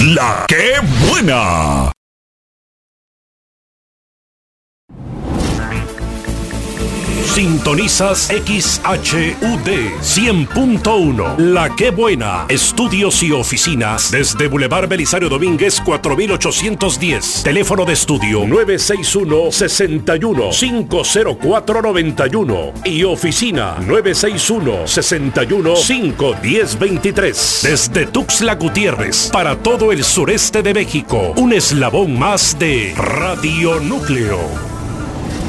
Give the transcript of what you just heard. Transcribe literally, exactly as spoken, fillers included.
La que buena. Sintonizas X H U D cien punto uno. La que buena. Estudios y oficinas desde Boulevard Belisario Domínguez cuatro mil ochocientos diez. Teléfono de estudio nueve seis uno, seis uno, cinco cero cuatro, nueve uno y oficina nueve seis uno, seis uno, cinco uno cero, dos tres. Desde Tuxtla Gutiérrez para todo el sureste de México. Un eslabón más de Radio Núcleo.